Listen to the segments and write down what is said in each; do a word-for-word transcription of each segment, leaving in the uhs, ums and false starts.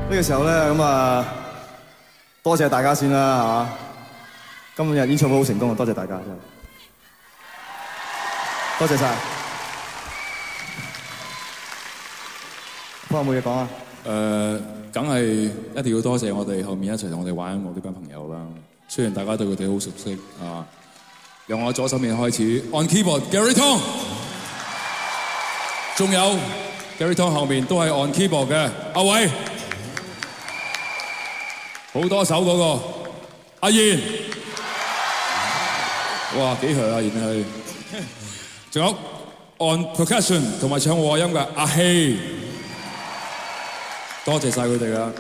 呢個時候咧，咁啊，多謝大家先啦，係嘛？今日演唱會好成功啊，多謝大家，真係，多謝晒。幫我冇嘢講啊？ 誒，梗係一定要多謝我哋後面一齊同我哋玩音樂呢班朋友啦。雖然大家對佢哋好熟悉啊，由我左手面開始 ，on keyboard Gary Tong， 仲有 Gary Tong 後面都係 on keyboard 嘅阿偉。好多手嗰個阿賢，哇幾響啊！賢係，仲有 on percussion 同埋唱和音嘅阿希，多謝晒佢哋啦。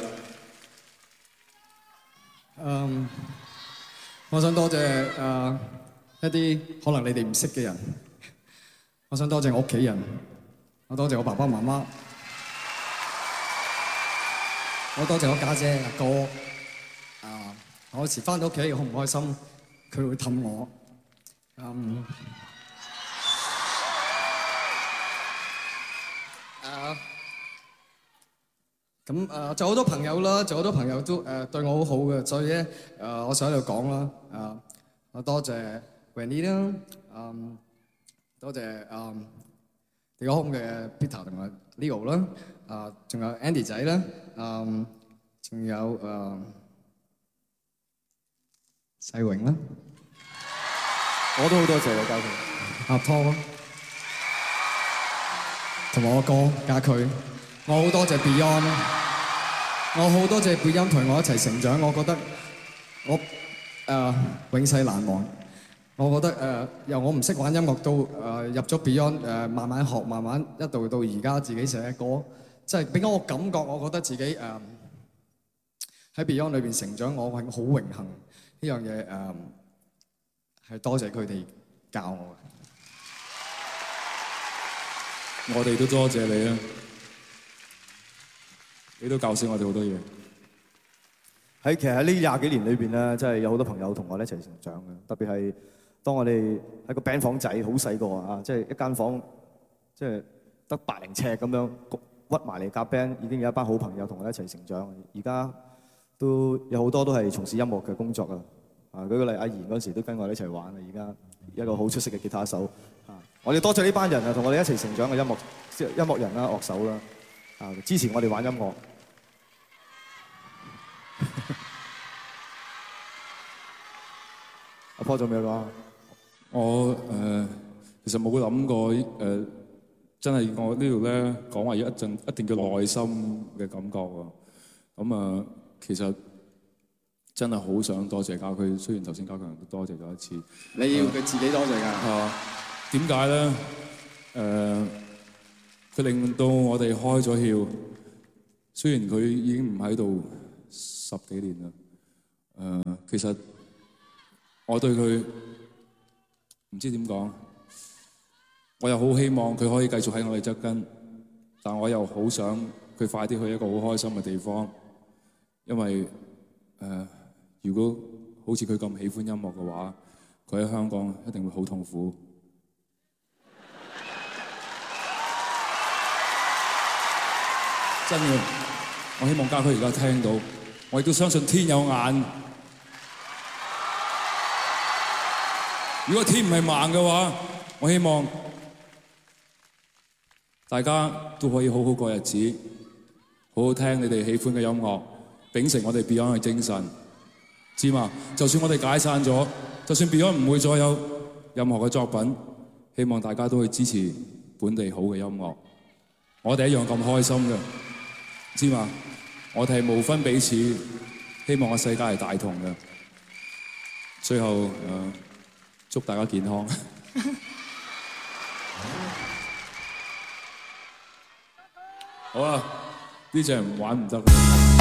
嗯，我想多謝誒一啲可能你哋唔識嘅人，我想多謝我屋企人，我多謝我爸爸媽媽，我多謝我家姐阿哥。啊！我有時翻到屋企好唔開心，佢會氹我。嗯。啊。咁誒，就好多朋友啦，就好多朋友都誒對我好好嘅，所以咧誒，我想喺度講啦。啊，我多謝 Wendy 啦，嗯，多謝嗯地哥空嘅 Peter 同埋 Leo 啦，啊，仲有 Andy 仔啦，嗯，仲有誒。世榮啦， 我都好多謝你家駒， 阿拖，同埋我哥家駒，我好多謝 Beyond， 我好多謝 Beyond 同我一齊成長，我覺得我誒、呃、永世難忘。我覺得誒、呃、由我唔識玩音樂到誒、呃、入咗 Beyond 誒、呃、慢慢學，慢慢一度到而家自己寫歌，即係俾我感覺，我覺得自己誒喺、呃、Beyond 裏邊成長，我係好榮幸。呢樣嘢誒係多謝佢哋教我嘅， 我哋都多謝你啊！你都教識我哋好多嘢。 喺其實喺呢廿幾年裏邊咧，真係有好多朋友同我哋一齊成長嘅。特別係當我哋喺個 band 房仔好細個啊，即係一間房，即係得百零尺咁樣屈埋嚟夾 band，已經有一班好朋友同我哋一齊成長。而家都有好多都係從事音樂嘅工作啊！啊，舉個例，阿賢嗰時都跟我哋一齊玩啊！而家一個好出色嘅吉他手啊！我哋多謝呢班人啊，同我哋一齊成長嘅音樂音樂人啦、樂手啦啊，支持我哋玩音樂。阿 Paul 仲有咩講？ 我誒、呃、其實冇諗過誒、呃，真係我呢度咧講話要一陣一定叫內心嘅感覺喎。咁啊，其實真係好想多謝家駒，雖然頭先家強都多謝咗一次。 你要佢自己多謝㗎。 啊，點解咧？誒、呃，佢令到我哋開咗竅。雖然佢已經唔喺度十幾年啦。誒、呃，其實我對佢唔知點講，我又好希望佢可以繼續喺我哋側跟，但我又好想佢快啲去一個好開心嘅地方。因為誒、呃，如果好似佢咁喜歡音樂嘅話，佢喺香港一定會好痛苦。真嘅，我希望家駒而家聽到，我亦都相信天有眼。如果天唔係盲嘅話，我希望大家都可以好好過日子，好好聽你哋喜歡嘅音樂。秉承我哋 Beyond 嘅精神，知嘛？就算我哋解散咗，就算 Beyond 唔會再有任何嘅作品，希望大家都會支持本地好嘅音樂。我哋一樣咁開心嘅，知嘛？我哋係無分彼此，希望個世界係大同嘅。最後誒、呃，祝大家健康。好啦，呢隻唔玩唔得。